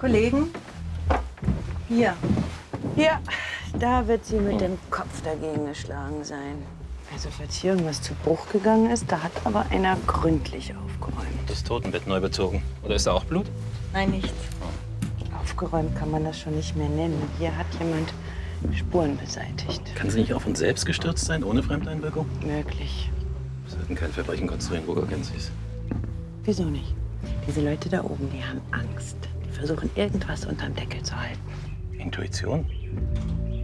Kollegen? Hier. Ja, da wird sie mit dem Kopf dagegen geschlagen sein. Also falls hier irgendwas zu Bruch gegangen ist, da hat aber einer gründlich aufgeräumt. Das Totenbett neu bezogen. Oder ist da auch Blut? Nein, nichts. Aufgeräumt kann man das schon nicht mehr nennen. Hier hat jemand Spuren beseitigt. Kann sie nicht auf uns selbst gestürzt sein, ohne Fremdeinwirkung? Möglich. Wir sollten kein Verbrechen konstruieren, woher kennen Sie es? Wieso nicht? Diese Leute da oben, die haben Angst. Die versuchen, irgendwas unterm Deckel zu halten. Intuition?